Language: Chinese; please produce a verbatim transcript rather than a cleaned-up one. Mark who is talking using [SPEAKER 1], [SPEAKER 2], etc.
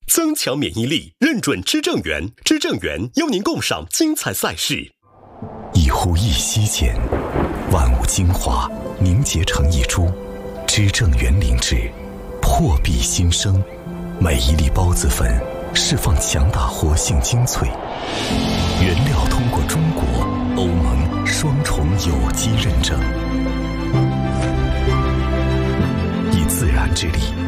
[SPEAKER 1] 增强免疫力，认准知正源，知正源邀您共赏精彩赛事。
[SPEAKER 2] 一呼一吸间，万物精华凝结成一株，知正源灵芝，破壁新生。每一粒孢子粉释放强大活性精粹，原料通过中国、欧盟双重有机认证，以自然之力